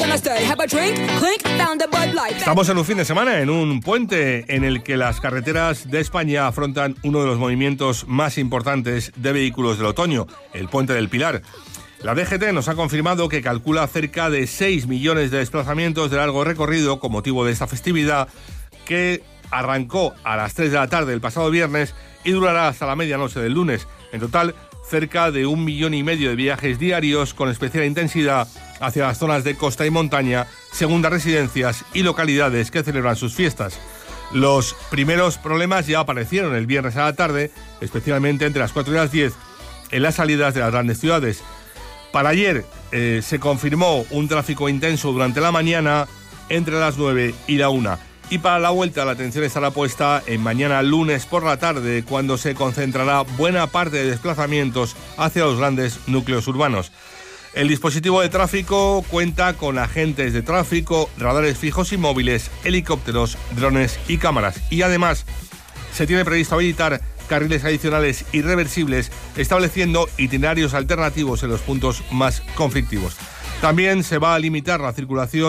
Estamos en un fin de semana, en un puente en el que las carreteras de España afrontan uno de los movimientos más importantes de vehículos del otoño, el Puente del Pilar. La DGT nos ha confirmado que calcula cerca de 6 millones de desplazamientos de largo recorrido con motivo de esta festividad, que arrancó a las 3 de la tarde el pasado viernes y durará hasta la medianoche del lunes. En total, cerca de 1,5 millones de viajes diarios con especial intensidad hacia las zonas de costa y montaña, segundas residencias y localidades que celebran sus fiestas. Los primeros problemas ya aparecieron el viernes a la tarde, especialmente entre las 4 y las 10, en las salidas de las grandes ciudades. Para ayer se confirmó un tráfico intenso durante la mañana entre las 9 y la 1. Y para la vuelta la atención estará puesta en mañana lunes por la tarde, cuando se concentrará buena parte de desplazamientos hacia los grandes núcleos urbanos. El dispositivo de tráfico cuenta con agentes de tráfico, radares fijos y móviles, helicópteros, drones y cámaras. Y además se tiene previsto habilitar carriles adicionales y reversibles, estableciendo itinerarios alternativos en los puntos más conflictivos. También se va a limitar la circulación